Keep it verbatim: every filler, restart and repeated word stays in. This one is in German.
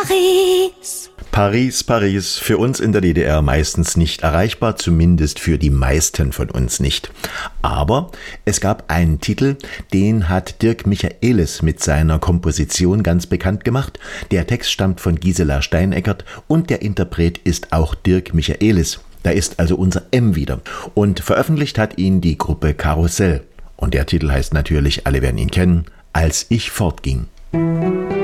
Paris. Paris, Paris, für uns in der D D R meistens nicht erreichbar, zumindest für die meisten von uns nicht. Aber es gab einen Titel, den hat Dirk Michaelis mit seiner Komposition ganz bekannt gemacht. Der Text stammt von Gisela Steineckert und der Interpret ist auch Dirk Michaelis. Da ist also unser M wieder. Und veröffentlicht hat ihn die Gruppe Karussell. Und der Titel heißt natürlich, alle werden ihn kennen, Als ich fortging.